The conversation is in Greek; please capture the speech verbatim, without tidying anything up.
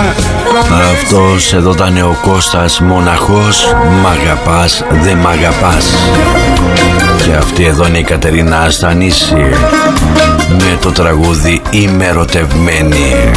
Αυτός εδώ ήταν ο Κώστας Μοναχός. Μ' αγαπάς, δε μ' αγαπάς. Και αυτή εδώ είναι η Κατερίνα Ασθανίση με το τραγούδι «Είμαι ερωτευμένη».